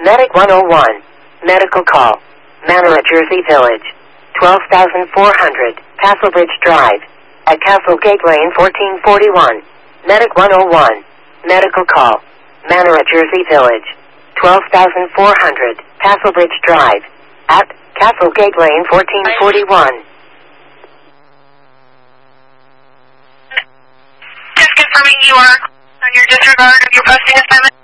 Medic 101. Medical call. Manor at Jersey Village. 12,400. Castlebridge Drive. At Castlegate Lane 1441. Medic 101. Medical call. Manor at Jersey Village. 12,400. Castlebridge Drive. At Castlegate Lane 1441. Just confirming you are on your disregard of your posting assignment.